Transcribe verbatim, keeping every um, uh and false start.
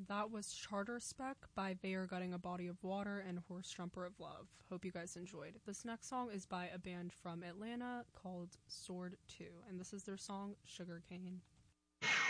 that was Charter Spec by They Are Gutting a Body of Water and Horse Trumper of Love. Hope you guys enjoyed. This next song is by a band from Atlanta called Sword two, and this is their song Sugarcane.